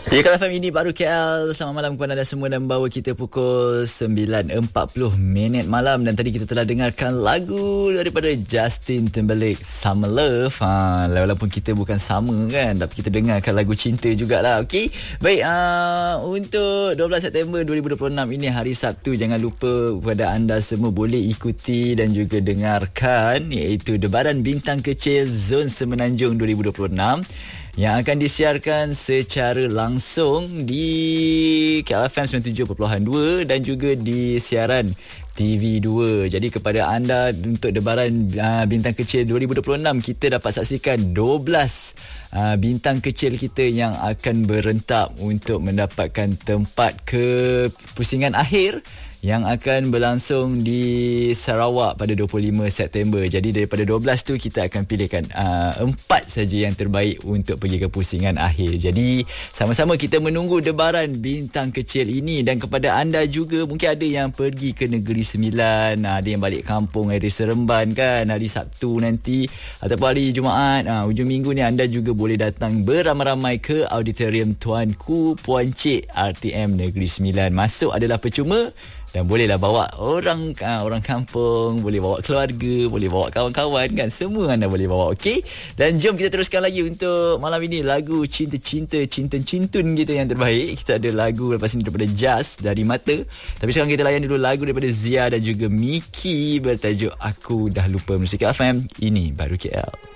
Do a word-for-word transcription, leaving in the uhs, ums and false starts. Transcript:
Ya, K L F M ini baru K L. Selamat malam kepada anda semua dan bawa kita pukul sembilan empat puluh minit malam. Dan tadi kita telah dengarkan lagu daripada Justin Timberlake, Summer Love. Ha, walaupun kita bukan sama kan, tapi kita dengarkan lagu cinta jugalah. Okey. Baik, uh, untuk dua belas September dua ribu dua puluh enam ini hari Sabtu, jangan lupa kepada anda semua boleh ikuti dan juga dengarkan iaitu Debaran Bintang Kecil Zon Semenanjung dua ribu dua puluh enam yang akan disiarkan secara langsung di K L F M sembilan puluh tujuh perpuluhan dua dan juga di siaran T V dua. Jadi kepada anda untuk Debaran uh, Bintang Kecil dua ribu dua puluh enam, kita dapat saksikan dua belas uh, bintang kecil kita yang akan berentak untuk mendapatkan tempat ke pusingan akhir yang akan berlangsung di Sarawak pada dua puluh lima September. Jadi daripada dua belas tu kita akan pilihkan uh, empat saja yang terbaik untuk pergi ke pusingan akhir. Jadi sama-sama kita menunggu Debaran Bintang Kecil ini. Dan kepada anda juga, mungkin ada yang pergi ke Negeri Sembilan, ada yang balik kampung hari Seremban kan, hari Sabtu nanti ataupun hari Jumaat, uh, hujung minggu ni, anda juga boleh datang beramai-ramai ke Auditorium Tuanku Puan Cik R T M Negeri Sembilan. Masuk adalah percuma dan bolehlah bawa orang uh, orang kampung, boleh bawa keluarga, boleh bawa kawan-kawan kan, semua anda boleh bawa. Okey, dan jom kita teruskan lagi untuk malam ini lagu cinta-cinta, cinta-cintun kita yang terbaik. Kita ada lagu lepas ini daripada Jazz dari Mata, tapi sekarang kita layan dulu lagu daripada Zia dan juga Miki bertajuk Aku Dah Lupa. Musik K L F M, ini baru K L.